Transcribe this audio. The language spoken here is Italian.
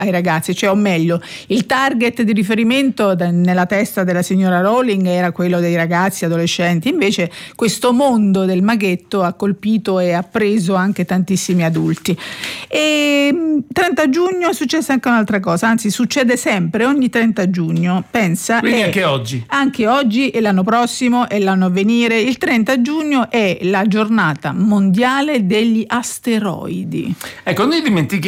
ai ragazzi, cioè o meglio il target di riferimento nella testa della signora Rowling era quello dei ragazzi adolescenti, invece questo mondo del maghetto ha colpito e ha preso anche tantissimi adulti. E 30 giugno è successa anche un'altra cosa, anzi succede sempre ogni 30 giugno, pensa. Quindi anche oggi e l'anno prossimo e l'anno a venire. Il 30 giugno è la giornata mondiale degli asteroidi. Ecco, noi dimentichiamo